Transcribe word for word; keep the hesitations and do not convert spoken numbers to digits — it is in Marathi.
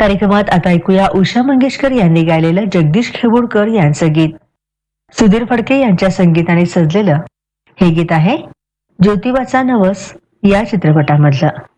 कार्यक्रमात आता ऐकूया उषा मंगेशकर यांनी गायलेलं जगदीश खेवोडकर यांचं गीत. सुधीर फडके यांच्या संगीताने सजलेलं हे गीत आहे ज्योतिबाचा नवस या चित्रपटामधलं.